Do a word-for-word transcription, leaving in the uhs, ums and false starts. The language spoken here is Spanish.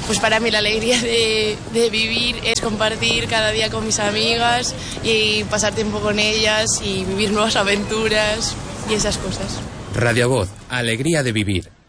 pues para mí la alegría de, de vivir es compartir cada día con mis amigas y pasar tiempo con ellas y vivir nuevas aventuras y esas cosas. Radio Voz, alegría de vivir.